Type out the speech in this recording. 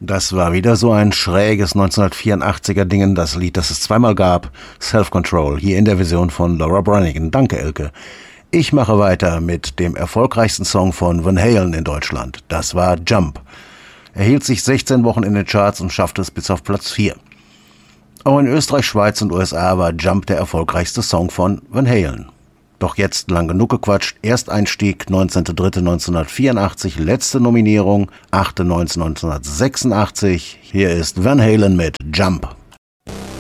Das war wieder so ein schräges 1984er Ding, das Lied, das es zweimal gab, Self-Control, hier in der Version von Laura Branigan. Danke, Elke. Ich mache weiter mit dem erfolgreichsten Song von Van Halen in Deutschland. Das war Jump. Er hielt sich 16 Wochen in den Charts und schaffte es bis auf Platz 4. Auch in Österreich, Schweiz und USA war Jump der erfolgreichste Song von Van Halen. Doch jetzt lang genug gequatscht. Ersteinstieg 19.03.1984, letzte Nominierung 8.9.1986. Hier ist Van Halen mit Jump.